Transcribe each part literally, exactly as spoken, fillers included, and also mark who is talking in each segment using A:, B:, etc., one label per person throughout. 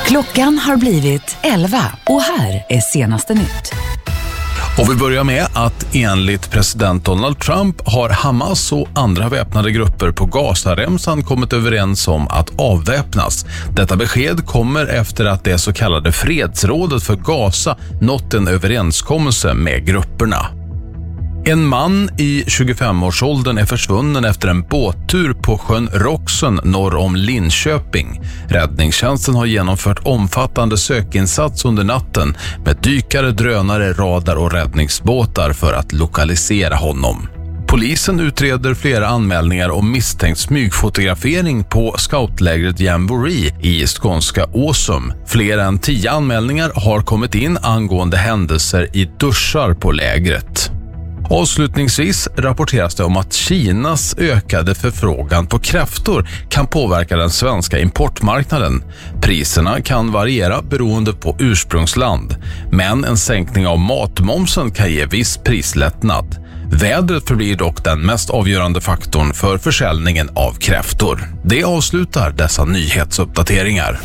A: Klockan har blivit elva och här är senaste nytt.
B: Och vi börjar med att enligt president Donald Trump har Hamas och andra väpnade grupper på Gazaremsan kommit överens om att avväpnas. Detta besked kommer efter att det så kallade fredsrådet för Gaza nått en överenskommelse med grupperna. En man i tjugofemårsåldern är försvunnen efter en båttur på sjön Roxen norr om Linköping. Räddningstjänsten har genomfört omfattande sökinsats under natten med dykare, drönare, radar och räddningsbåtar för att lokalisera honom. Polisen utreder flera anmälningar om misstänkt smygfotografering på scoutlägret Jamboree i skånska Åsum. Fler än tio anmälningar har kommit in angående händelser i duschar på lägret. Avslutningsvis rapporteras det om att Kinas ökade förfrågan på kräftor kan påverka den svenska importmarknaden. Priserna kan variera beroende på ursprungsland, men en sänkning av matmomsen kan ge viss prislättnad. Vädret förblir dock den mest avgörande faktorn för försäljningen av kräftor. Det avslutar dessa nyhetsuppdateringar.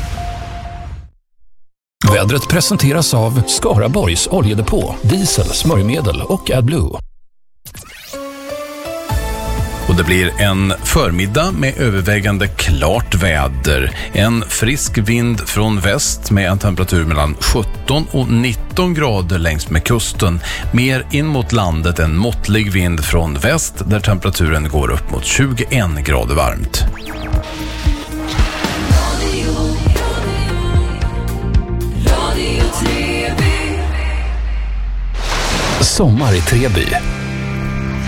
C: Vädret presenteras av Skaraborgs oljedepå, diesel, smörjmedel och AdBlue.
B: Och det blir en förmiddag med övervägande klart väder. En frisk vind från väst med en temperatur mellan sjutton och nitton grader längs med kusten. Mer in mot landet en måttlig vind från väst där temperaturen går upp mot tjugoen grader varmt.
C: Sommar i Treby.